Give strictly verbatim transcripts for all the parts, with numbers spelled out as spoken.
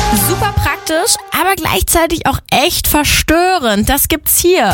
Super praktisch, aber gleichzeitig auch echt verstörend. Das gibt's hier.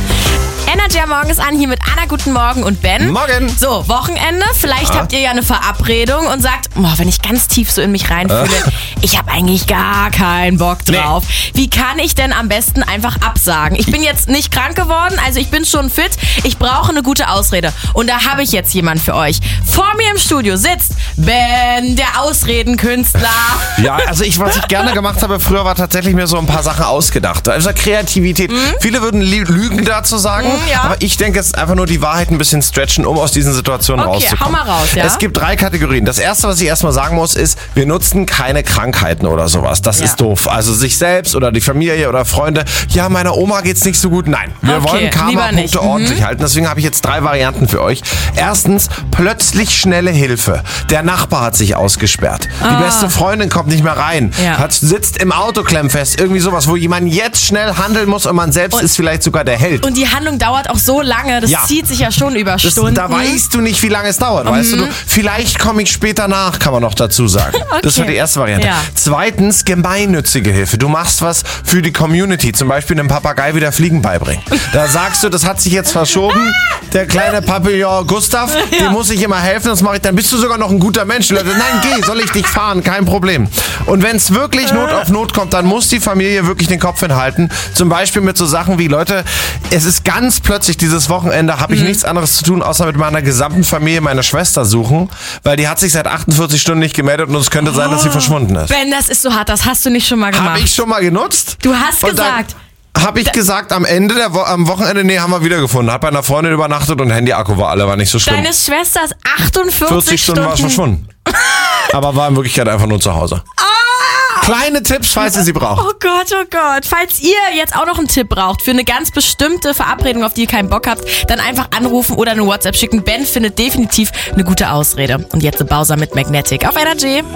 Energy am Morgen ist an, hier mit Anna, guten Morgen und Ben. Morgen. So, Wochenende. Vielleicht ja. habt ihr ja eine Verabredung und sagt, boah, wenn ich ganz tief so in mich reinfühle, äh. ich habe eigentlich gar keinen Bock drauf. Nee. Wie kann ich denn am besten einfach absagen? Ich bin jetzt nicht krank geworden, also ich bin schon fit. Ich brauche eine gute Ausrede. Und da habe ich jetzt jemanden für euch. Vor mir im Studio sitzt Ben, der Ausredenkünstler. Ja, also ich, was ich gerne gemacht habe früher, war tatsächlich mir so ein paar Sachen ausgedacht. Also Kreativität. Mhm. Viele würden Lügen dazu sagen, mhm, ja. aber ich denke, es ist einfach nur die Wahrheit ein bisschen stretchen, um aus diesen Situationen okay, rauszukommen. Hau mal raus, ja? Es gibt drei Kategorien. Das erste, was ich erstmal sagen muss, ist, wir nutzen keine Krankheiten oder sowas. Das ja. ist doof. Also sich selbst oder die Familie oder Freunde. Ja, meiner Oma geht's nicht so gut. Nein, wir okay, wollen Karma-Punkte mhm. ordentlich halten. Deswegen habe ich jetzt drei Varianten für euch. Erstens, plötzlich schnelle Hilfe. Der Nachbar hat sich ausgesperrt. Ah. Die beste Freundin kommt nicht mehr rein. Ja. Hat, sitzt im Auto klemmfest. Irgendwie sowas, wo jemand jetzt schnell handeln muss und man selbst und, ist vielleicht sogar der Held. Und die Handlung dauert auch so lange. Das ja. zieht sich ja schon über das, Stunden. Da weißt du nicht, wie lange es dauert. Mhm. Weißt du, vielleicht komme ich später nach, kann man noch dazu sagen. Okay. Das war die erste Variante. Ja. Zweitens, gemeinnützige Hilfe. Du machst was für die Community. Zum Beispiel einem Papagei wieder Fliegen beibringen. Da sagst du, das hat sich jetzt verschoben. Der kleine Papillon Gustav, ja. dem muss ich immer helfen. Das mache ich. Dann bist du sogar noch ein guter Mensch. Leute, nein, geh, soll ich dich fahren? Kein Problem. Und wenn es wirklich Not auf Not kommt, dann muss die Familie wirklich den Kopf hinhalten. Zum Beispiel mit so Sachen wie, Leute, es ist ganz plötzlich dieses Wochenende, habe ich mhm. nichts anderes zu tun, außer mit meiner gesamten Familie meine Schwester suchen, weil die hat sich seit achtundvierzig Stunden nicht gemeldet und es könnte sein, dass sie verschwunden ist. Ben, das ist so hart, das hast du nicht schon mal gemacht. Habe ich schon mal genutzt? Du hast und gesagt... Habe ich gesagt, am Ende der Wo- am Wochenende, nee, haben wir wiedergefunden. Hat bei einer Freundin übernachtet und Handy-Akku war alle, war nicht so schlimm. Deine Schwester ist achtundvierzig vierzig Stunden war es verschwunden. Aber war in Wirklichkeit einfach nur zu Hause. Ah! Kleine Tipps, falls ihr sie braucht. Oh Gott, oh Gott. Falls ihr jetzt auch noch einen Tipp braucht für eine ganz bestimmte Verabredung, auf die ihr keinen Bock habt, dann einfach anrufen oder eine WhatsApp schicken. Ben findet definitiv eine gute Ausrede. Und jetzt The Bowser mit Magnetic auf Energy.